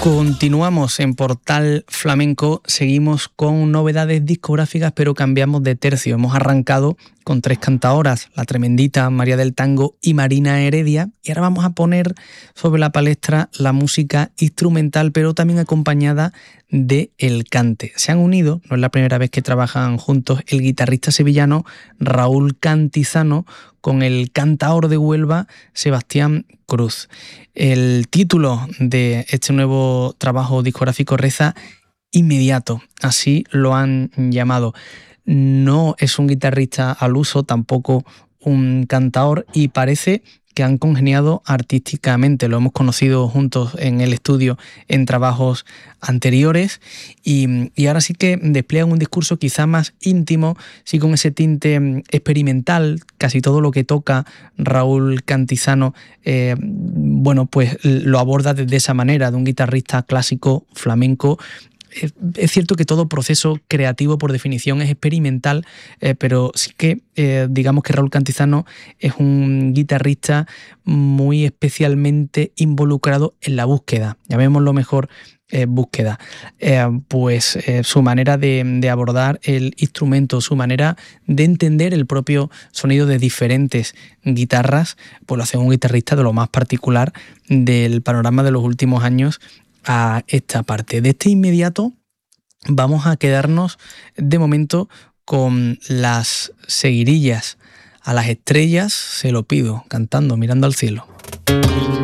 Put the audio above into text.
Continuamos en Portal Flamenco, seguimos con novedades discográficas, pero cambiamos de tercio. Hemos arrancado con 3 cantaoras, la tremendita María del Tango y Marina Heredia, y ahora vamos a poner sobre la palestra la música instrumental, pero también acompañada de el cante. Se han unido, no es la primera vez que trabajan juntos, el guitarrista sevillano Raúl Cantizano con el cantaor de Huelva Sebastián Cruz. El título de este nuevo trabajo discográfico reza Inmediato, así lo han llamado. No es un guitarrista al uso, tampoco un cantaor, y parece que han congeniado artísticamente. Lo hemos conocido juntos en el estudio en trabajos anteriores y ahora sí que despliegan un discurso quizá más íntimo, sí, con ese tinte experimental. Casi todo lo que toca Raúl Cantizano pues lo aborda de esa manera, de un guitarrista clásico flamenco. Es cierto que todo proceso creativo por definición es experimental, pero sí que digamos que Raúl Cantizano es un guitarrista muy especialmente involucrado en la búsqueda, llamémoslo mejor búsqueda. Su manera de abordar el instrumento, su manera de entender el propio sonido de diferentes guitarras, pues lo hace un guitarrista de lo más particular del panorama de los últimos años a esta parte. De este Inmediato vamos a quedarnos de momento con las seguirillas. A las estrellas se lo pido, cantando, mirando al cielo.